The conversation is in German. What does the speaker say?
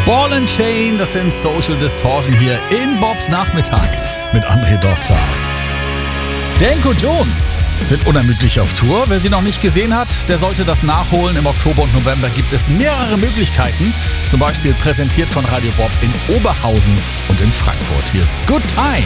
Ball and Chain, das sind Social Distortion hier in Bobs Nachmittag mit André Doster. Danko Jones sind unermüdlich auf Tour. Wer sie noch nicht gesehen hat, der sollte das nachholen. Im Oktober und November gibt es mehrere Möglichkeiten. Zum Beispiel präsentiert von Radio Bob in Oberhausen und in Frankfurt. Hier ist Good Time.